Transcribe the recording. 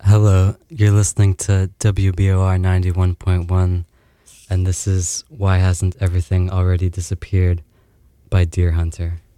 Hello, you're listening to WBOR 91.1, and this is Why Hasn't Everything Already Disappeared by Deer Hunter.